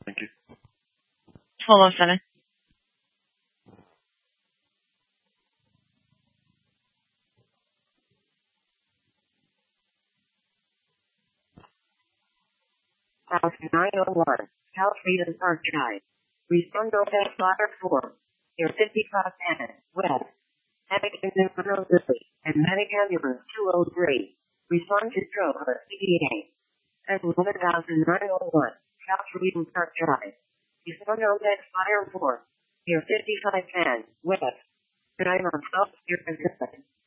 Thank you. Hold on a second. House 901, South Freedom Park Drive. Respond to Fire 4. Near 5510 West. Medic Independently and Medic Ambulance 203. Respond to stroke or CDA. At 11901 South Freedom Park Drive. Respond to Fire 4. Near 5510 West. And I'm on South Freedom Park Drive.